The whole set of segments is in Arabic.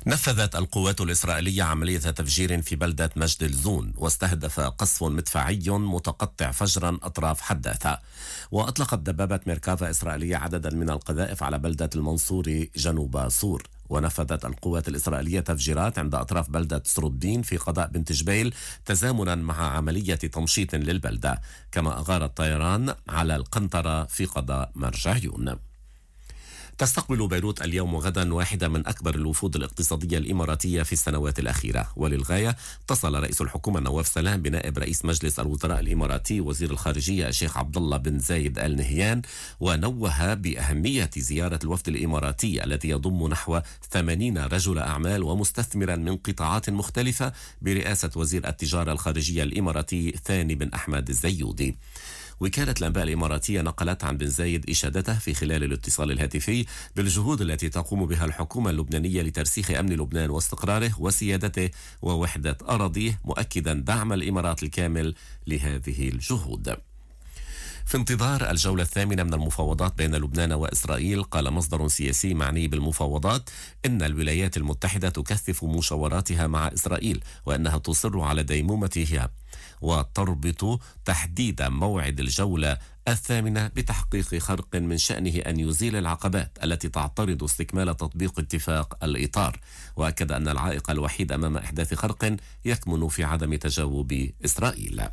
نفذت القوات الإسرائيلية عملية تفجير في بلدة مجد الزون، واستهدف قصف مدفعي متقطع فجرا أطراف حداثة. وأطلقت دبابة ميركافا إسرائيلية عددا من القذائف على بلدة المنصوري جنوب صور. ونفذت القوات الإسرائيلية تفجيرات عند أطراف بلدة سرودين في قضاء بنت جبيل تزامنا مع عملية تمشيط للبلدة. كما أغار الطيران على القنطرة في قضاء مرجعيون. تستقبل بيروت اليوم وغدا واحدة من أكبر الوفود الاقتصادية الإماراتية في السنوات الأخيرة، وللغاية اتصل رئيس الحكومة نواف سلام بنائب رئيس مجلس الوزراء الإماراتي وزير الخارجية الشيخ عبد الله بن زايد آل نهيان، ونوه بأهمية زيارة الوفد الإماراتي الذي يضم نحو 80 رجل أعمال ومستثمرا من قطاعات مختلفة برئاسة وزير التجارة الخارجية الإماراتي ثاني بن أحمد الزيودي. وكالة الأنباء الإماراتية نقلت عن بن زايد إشادته في خلال الاتصال الهاتفي بالجهود التي تقوم بها الحكومة اللبنانية لترسيخ أمن لبنان واستقراره وسيادته ووحدة أراضيه، مؤكدا دعم الإمارات الكامل لهذه الجهود. في انتظار الجولة الثامنة من المفاوضات بين لبنان وإسرائيل، قال مصدر سياسي معني بالمفاوضات إن الولايات المتحدة تكثف مشاوراتها مع إسرائيل، وأنها تصر على ديمومتها، وتربط تحديد موعد الجولة الثامنة بتحقيق خرق من شأنه أن يزيل العقبات التي تعترض استكمال تطبيق اتفاق الإطار. وأكد أن العائق الوحيد أمام إحداث خرق يكمن في عدم تجاوب إسرائيل.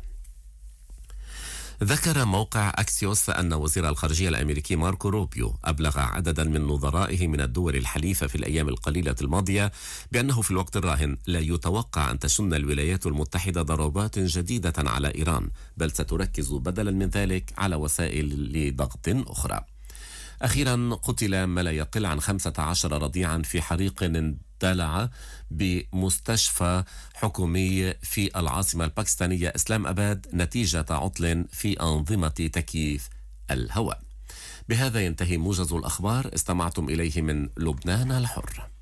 ذكر موقع أكسيوس أن وزير الخارجية الأمريكي ماركو روبيو أبلغ عددا من نظرائه من الدول الحليفة في الأيام القليلة الماضية بأنه في الوقت الراهن لا يتوقع أن تشن الولايات المتحدة ضربات جديدة على إيران، بل ستركز بدلا من ذلك على وسائل لضغط أخرى. أخيرا، قتل ما لا يقل عن 15 رضيعا في حريق اندلع بمستشفى حكومي في العاصمة الباكستانية إسلام أباد نتيجة عطل في أنظمة تكييف الهواء. بهذا ينتهي موجز الأخبار، استمعتم إليه من لبنان الحر.